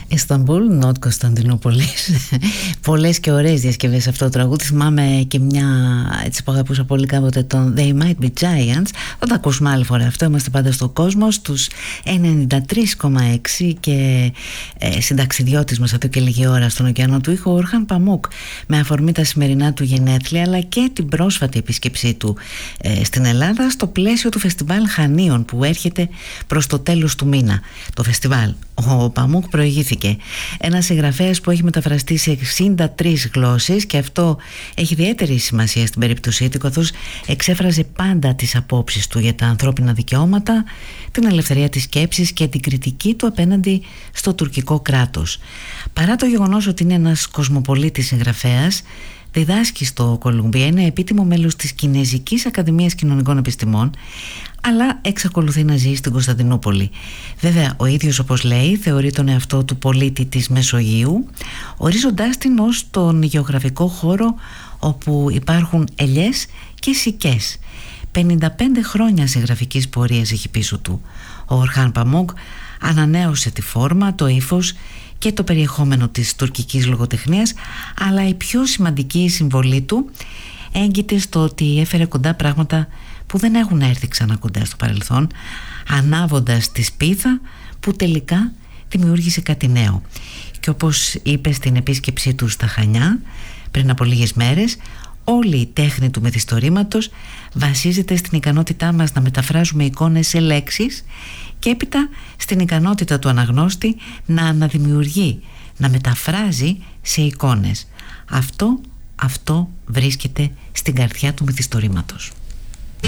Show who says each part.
Speaker 1: Ισταμπούλ, Νότ Κωνσταντινούπολης. Πολλές και ωραίες διασκευές αυτό το τραγούδι. Θυμάμαι και μια έτσι που αγαπούσα πολύ κάποτε, τον They Might Be Giants. Θα τα ακούσουμε άλλη φορά αυτό. Είμαστε πάντα στο κόσμο, στους 93,6 και συνταξιδιώτης μας εδώ και λίγη ώρα στον ωκεανό του ήχου, ο Ορχάν Παμούκ, με αφορμή τα σημερινά του γενέθλια αλλά και την πρόσφατη επίσκεψή του στην Ελλάδα στο πλαίσιο του φεστιβάλ Χανίων που έρχεται προς το τέλος του μήνα. Το φεστιβάλ, ο Παμούκ προηγήθηκε. Ένας συγγραφέας που έχει μεταφραστεί σε 63 γλώσσες, και αυτό έχει ιδιαίτερη σημασία στην περίπτωσή του, καθώς εξέφραζε πάντα τις απόψεις του για τα ανθρώπινα δικαιώματα, την ελευθερία της σκέψης και την κριτική του απέναντι στο τουρκικό κράτος. Παρά το γεγονός ότι είναι ένας κοσμοπολίτης συγγραφέας, διδάσκει στο Κολούμπια, είναι επίτιμο μέλος της Κινεζικής Ακαδημίας Κοινωνικών Επιστημών, αλλά εξακολουθεί να ζει στην Κωνσταντινούπολη. Βέβαια, ο ίδιος, όπως λέει, θεωρεί τον εαυτό του πολίτη της Μεσογείου, ορίζοντάς την ως τον γεωγραφικό χώρο όπου υπάρχουν ελιές και σικές. 55 χρόνια συγγραφικής πορείας έχει πίσω του. Ο Ορχάν Παμούκ ανανέωσε τη φόρμα, το ύφος και το περιεχόμενο της τουρκικής λογοτεχνίας, αλλά η πιο σημαντική συμβολή του έγκυται στο ότι έφερε κοντά πράγματα που δεν έχουν έρθει ξανά κοντά στο παρελθόν, ανάβοντας τη σπίθα που τελικά δημιούργησε κάτι νέο. Και όπως είπε στην επίσκεψή του στα Χανιά πριν από λίγες μέρες, όλη η τέχνη του μυθιστορήματος βασίζεται στην ικανότητά μας να μεταφράζουμε εικόνες σε λέξεις και έπειτα στην ικανότητα του αναγνώστη να αναδημιουργεί, να μεταφράζει σε εικόνες. Αυτό βρίσκεται στην καρδιά του μυθιστορήματος.